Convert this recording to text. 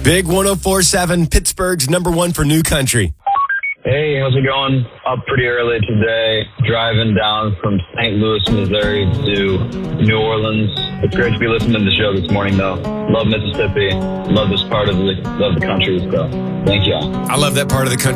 Big 104.7, Pittsburgh's number one for new country. Hey, how's it going? Up pretty early today, driving down from St. Louis, Missouri to New Orleans. It's great to be listening to the show this morning, though. Love Mississippi. Love this part of love the country, so thank y'all. I love that part of the country.